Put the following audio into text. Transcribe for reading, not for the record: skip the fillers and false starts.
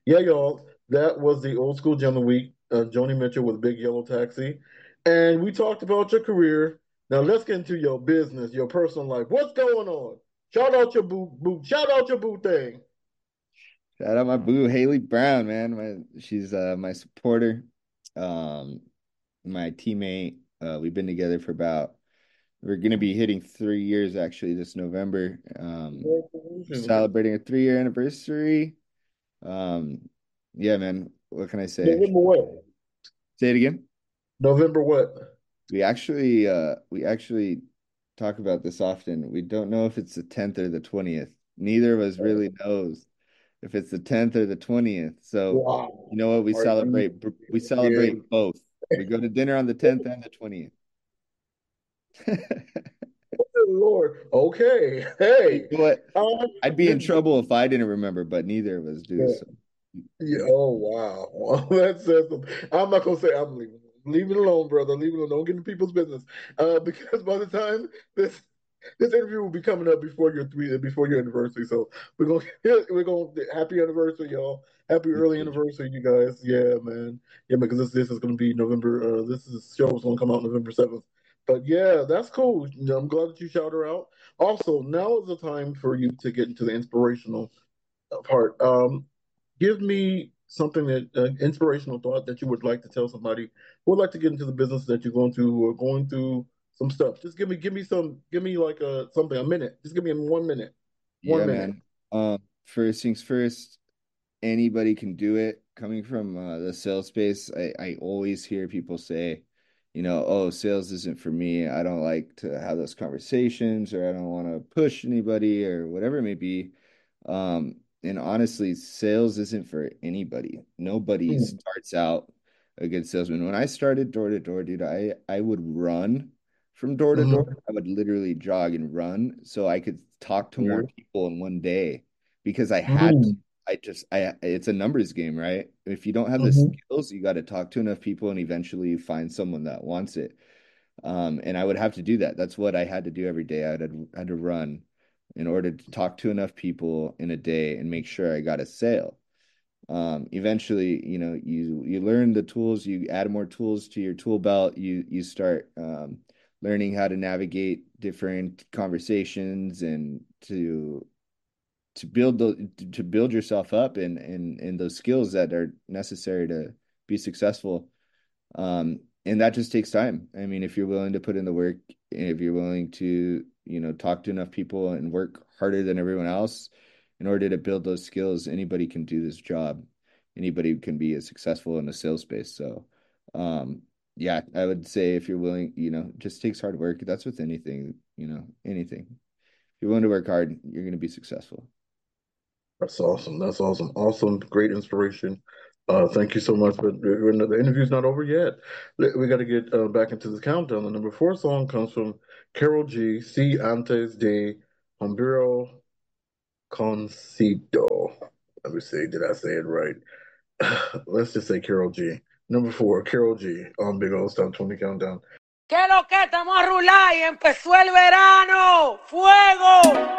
Yeah, y'all. That was the Old School Gem of the Week. Joni Mitchell with Big Yellow Taxi. And we talked about your career. Now let's get into your business, your personal life. What's going on? Shout out your boo. Shout out your boo thing. Shout out my boo Haley Brown, man. She's my supporter, um, my teammate. We've been together for about we're gonna be hitting 3 years actually this November. Congratulations. Celebrating a 3 year anniversary. Um, yeah, man. What can I say? November what? Say it again. November what? We actually talk about this often. We don't know if it's the 10th or the 20th. Neither of us really knows if it's the 10th or the 20th. So, Wow. you know what? We Are you celebrate we yeah. celebrate both. We go to dinner on the 10th and the 20th. Good Lord. Okay. You Hey. know what? Um, I'd be in trouble if I didn't remember, but neither of us do. yeah. So, Yeah, oh wow. Well, that says something. I'm not gonna say I'm leaving. Leave it alone, brother. Leave it alone. Don't get in people's business. Because by the time this interview will be coming up before your anniversary. So we're gonna happy anniversary, y'all. Happy early anniversary, you guys. Yeah, man. Yeah, because this is gonna be November. Show is gonna come out November 7th. But yeah, that's cool. You know, I'm glad that you shout her out. Also, now is the time for you to get into the inspirational part. Give me something that inspirational thought that you would like to tell somebody who would like to get into the business that you're going to or going through some stuff. Just give me like something, a minute. Just give me 1 minute. One yeah, minute. man. First things first, anybody can do it. Coming from the sales space, I always hear people say, oh, sales isn't for me. I don't like to have those conversations, or I don't want to push anybody, or whatever it may be. And honestly, sales isn't for anybody. Nobody Mm, starts out a good salesman. When I started door to door, dude, I would run from door to door. mhm, I would literally jog and run so I could talk to more yeah, people in one day because I had to. mm, It's a numbers game, right? If you don't have the mhm, skills, you got to talk to enough people and eventually you find someone that wants it. And I would have to do that. That's what I had to do every day. had to run in order to talk to enough people in a day and make sure I got a sale. Eventually, you learn the tools, you add more tools to your tool belt, you start learning how to navigate different conversations and to build yourself up in those skills that are necessary to be successful. And that just takes time. I mean, if you're willing to put in the work, if you're willing to, talk to enough people and work harder than everyone else in order to build those skills, anybody can do this job. Anybody can be as successful in the sales space. So, yeah, I would say if you're willing, just takes hard work. That's with anything, anything. If you're willing to work hard, you're going to be successful. that's awesome. That's awesome. Awesome. Great inspiration. Thank you so much. But the interview's not over yet. We got to get back into the countdown. The number four song comes from Carol G. Si antes de Hombero Concito. Let me see. Did I say it right? Let's just say Carol G. Number four, Carol G on Big Old Stop 20 Countdown. ¿Qué lo que estamos a rular y empezó el verano? ¡Fuego!